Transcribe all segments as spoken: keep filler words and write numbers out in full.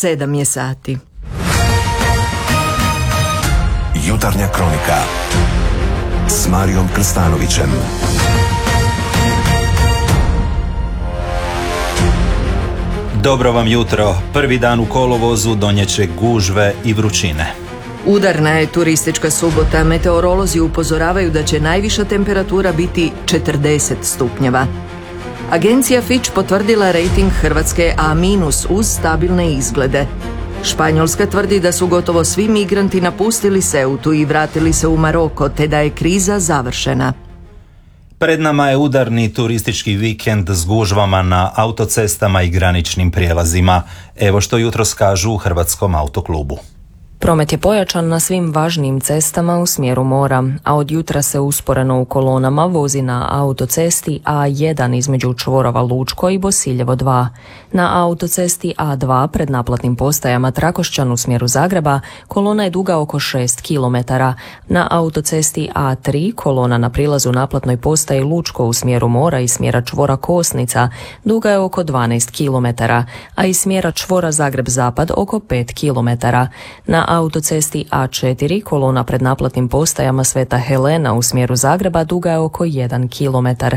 sedam je sati. Jutarnja kronika s Marijom Krstanovićem. Dobro vam jutro. Prvi dan u kolovozu donijeće gužve i vrućine. Udarna je turistička subota. Meteorolozi upozoravaju da će najviša temperatura biti četrdeset stupnjeva. Agencija Fitch potvrdila rejting Hrvatske A- uz stabilne izglede. Španjolska tvrdi da su gotovo svi migranti napustili Ceutu i vratili se u Maroko, te da je kriza završena. Pred nama je udarni turistički vikend s gužvama na autocestama i graničnim prijelazima. Evo što jutros kažu u Hrvatskom autoklubu. Promet je pojačan na svim važnijim cestama u smjeru mora, a od jutra se usporeno u kolonama vozi na autocesti A jedan između čvorova Lučko i Bosiljevo dva. Na autocesti A dva pred naplatnim postajama Trakošćan u smjeru Zagreba kolona je duga oko šest kilometara. Na autocesti A tri kolona na prilazu naplatnoj postaji Lučko u smjeru mora i smjera čvora Kosnica duga je oko dvanaest kilometara, a iz smjera čvora Zagreb-Zapad oko pet kilometara. Na autocesti A četiri kolona pred naplatnim postajama Sveta Helena u smjeru Zagreba duga je oko jedan kilometar.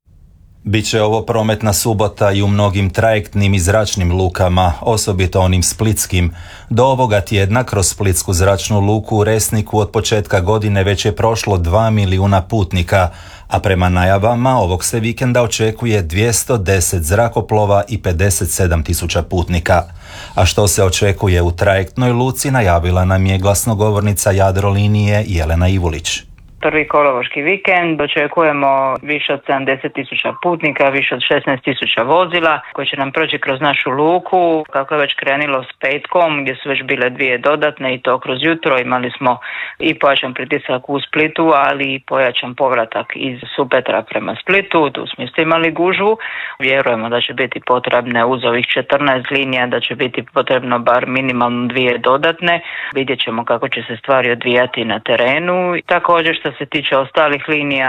Biće ovo prometna subota i u mnogim trajektnim i zračnim lukama, osobito onim splitskim. Do ovoga tjedna kroz splitsku zračnu luku u Resniku od početka godine već je prošlo dva milijuna putnika, a prema najavama ovog se vikenda očekuje dvjesto deset zrakoplova i pedeset sedam tisuća putnika. A što se očekuje u trajektnoj luci najavila nam je glasnogovornica Jadrolinije Jelena Ivulić. Prvi kolovoški vikend očekujemo više od sedamdeset tisuća putnika, više od šesnaest tisuća vozila koji će nam proći kroz našu luku. Kako je već krenilo s petkom gdje su već bile dvije dodatne i to kroz jutro, imali smo i pojačan pritisak u Splitu, ali i pojačan povratak iz Supetra prema Splitu. Tu smo isto imali gužvu. Vjerujemo da će biti potrebne uz ovih četrnaest linija, da će biti potrebno bar minimalno dvije dodatne. Vidjet ćemo kako će se stvari odvijati na terenu. Također što se tiče ostalih linija,